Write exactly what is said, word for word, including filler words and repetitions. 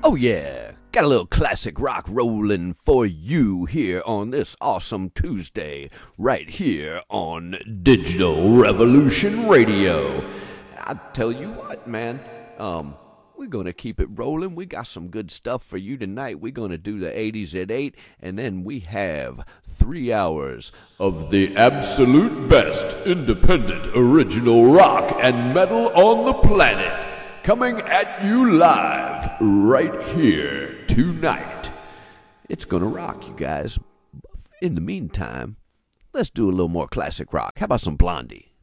Oh, yeah. Got a little classic rock rolling for you here on this awesome Tuesday, right here on Digital Revolution Radio. I tell you what, man, um, we're going to keep it rolling. We got some good stuff for you tonight. We're going to do the eighties at eight, and then we have three hours of the absolute best independent original rock and metal on the planet. Coming at you live right here tonight. It's gonna rock, you guys. In the meantime, let's do a little more classic rock. How about some Blondie?